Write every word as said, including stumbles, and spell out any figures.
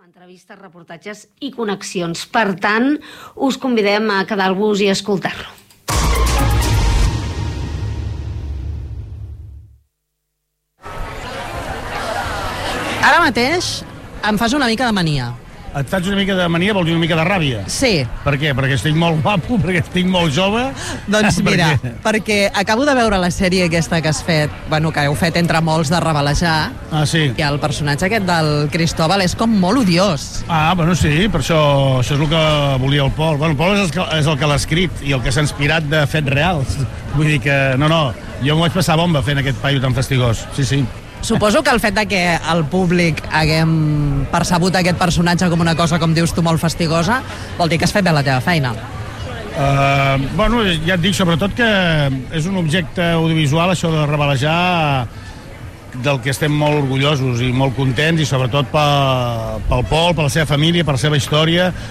Entrevistes, reportatges i connexions. Per tant, us convidem a quedar-vos i escoltar-lo. Ara mateix em fas una mica de mania. Et faig una mica de mania, vols dir una mica de ràbia? Sí. Per què? Perquè estic molt guapo, perquè estic molt jove? Doncs Per mira, què? perquè acabo de veure la sèrie aquesta que has fet, bueno, que heu fet entre molts de Rebelejar, Ah, sí. i el personatge aquest del Cristóbal és com molt odiós. Ah, bueno, sí, per això, això és el que volia el Pol. Bueno, el Pol és el que, és el que l'ha escrit i el que s'ha inspirat de fets reals. Vull dir que, no, no, jo m'ho vaig passar bomba fent aquest paio tan fastigós. Sí, sí. Suposo que el fet de que el públic haguem percebut aquest personatge com una cosa, com dius tu, molt fastigosa, vol dir que has fet bé la teva feina. Uh, bueno, ja et dic, sobretot que és un objecte audiovisual, això de Rebelejar, del que estem molt orgullosos i molt contents, i sobretot pel, pel Pol, per la seva família, per la seva història,